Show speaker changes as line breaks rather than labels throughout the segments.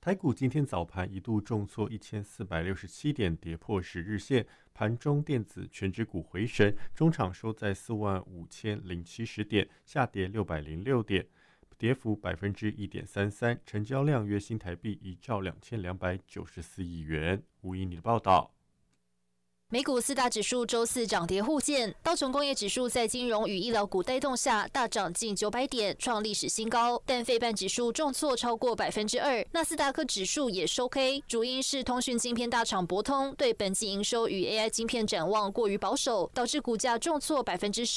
台股今天早盘一度重挫1467点，跌破10日线。盘中电子全指股回神，中场收在45070点，下跌606点，跌幅1.33%，成交量约新台币1兆2294亿元。吴怡你的报道。
美股四大指数周四涨跌互见，道琼工业指数在金融与医疗股带动下大涨近900点，创历史新高。但费半指数重挫超过2%，纳斯达克指数也收黑，主因是通讯晶片大厂博通对本季营收与 AI 晶片展望过于保守，导致股价重挫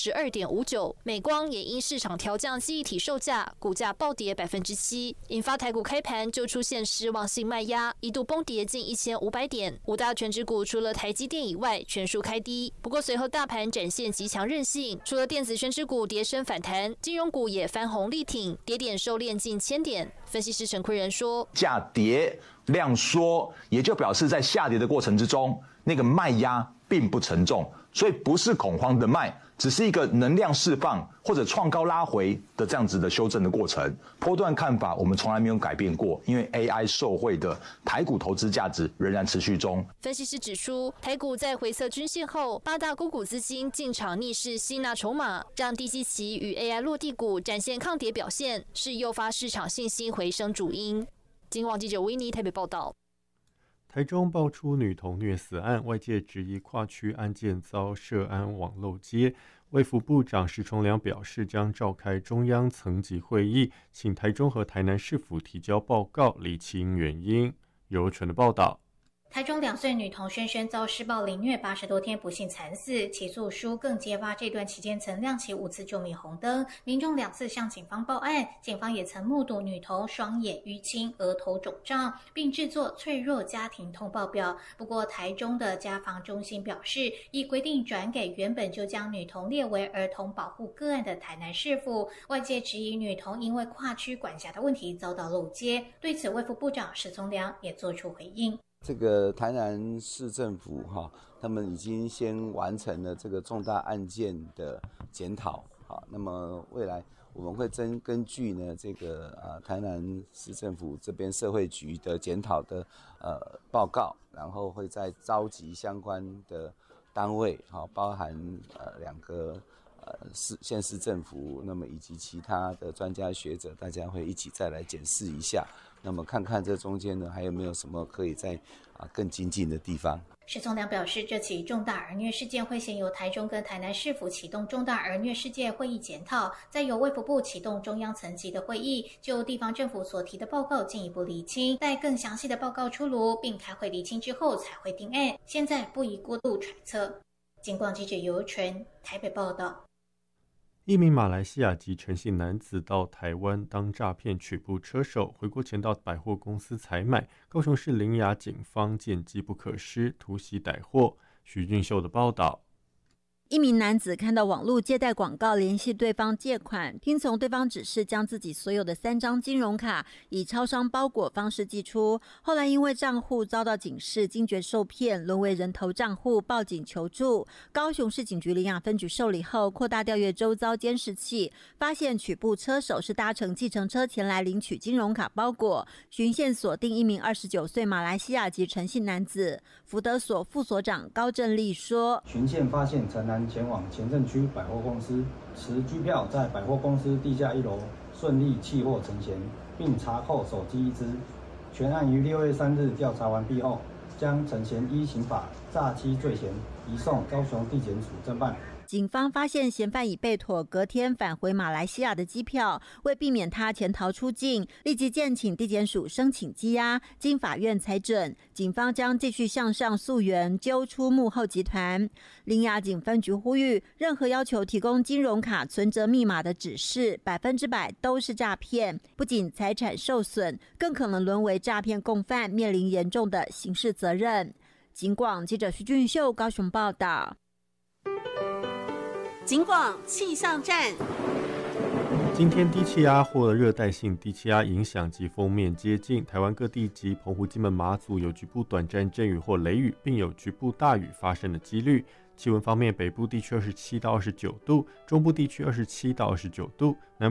12.59%。美光也因市场调降记忆体售价，股价暴跌7%，引发台股开盘就出现失望性卖压，一度崩跌近1500点。五大全指股除了台积电以外全数开低，不过随后大盘展现极强韧性，除了电子全指股跌升反弹，金融股也翻红力挺，跌点收敛近1000点。分析师陈奎仁说，
价跌量缩，也就表示在下跌的过程之中，那个卖压并不沉重，所以不是恐慌的卖，只是一个能量释放或者创高拉回的这样子的修正的过程。波段看法我们从来没有改变过，因为 AI 受惠的台股投资价值仍然持续中。
分析师指出，台股在回测均线后，8大股资金进场逆势吸纳筹码，让低基期与 AI 落地股展现抗跌表现，是诱发市场信心回升主因。今网记者维尼台北报道。
台中爆出女童虐死案，外界质疑跨区案件遭涉案网漏接。卫福部长石崇良表示，将召开中央层级会议，请台中和台南市府提交报告，厘清原因。由纯的报道。
台中2岁女童萱萱遭施暴凌虐80多天不幸惨死，起诉书更揭发这段期间曾亮起5次救命红灯，民众2次向警方报案，警方也曾目睹女童双眼淤青、额头肿胀，并制作脆弱家庭通报表。不过台中的家防中心表示，依规定转给原本就将女童列为儿童保护个案的台南市府，外界质疑女童因为跨区管辖的问题遭到漏接。对此卫福部长石崇良也做出回应。
这个台南市政府他们已经先完成了这个重大案件的检讨，那么未来我们会根据呢这个台南市政府这边社会局的检讨的报告，然后会再召集相关的单位，包含2个县市政府，那么以及其他的专家学者，大家会一起再来检视一下，那么看看这中间呢还有没有什么可以再更精进的地方。
石崇良表示，这起重大儿虐事件会先由台中跟台南市府启动重大儿虐事件会议检讨，再由卫福部启动中央层级的会议，就地方政府所提的报告进一步厘清，待更详细的报告出炉并开会厘清之后才会定案，现在不宜过度揣测。警广记者尤纯台北报道。
一名马来西亚籍陈姓男子到台湾当诈骗取步车手，回国前到百货公司采买。高雄市苓雅警方见机不可失，突袭逮获。徐俊秀的报道。
一名男子看到网络借贷广告，联系对方借款，听从对方指示，将自己所有的3张金融卡以超商包裹方式寄出。后来因为账户遭到警示，惊觉受骗，沦为人头账户，报警求助。高雄市警局苓雅分局受理后，扩大调阅周遭监视器，发现取步车手是搭乘计程车前来领取金融卡包裹。循线锁定一名29岁马来西亚籍陈姓男子。福德所副所长高正利说，
循线发现陈男前往前镇区百货公司，持居票在百货公司地下1楼顺利弃货成嫌，并查扣手机1只。全案于6月3日调查完毕后，将陈嫌依刑法诈欺罪嫌移送高雄地检署侦办。
警方发现嫌犯已备妥隔天返回马来西亚的机票，为避免他潜逃出境，立即建请地检署申请羁押，经法院裁准，警方将继续向上溯源，揪出幕后集团。苓雅警分局呼吁，任何要求提供金融卡存折密码的指示，100%都是诈骗，不仅财产受损，更可能沦为诈骗共犯，面临严重的刑事责任。警广记者徐俊秀高雄报道。
警广气象站，
今天低气压或热带性低气压影响及锋面接近台湾各地及澎湖、金门、马祖有局部短暂阵雨或雷雨，并有局部大雨发生的几率。气温方面，北部地区27到29度，中部地区27到29度，南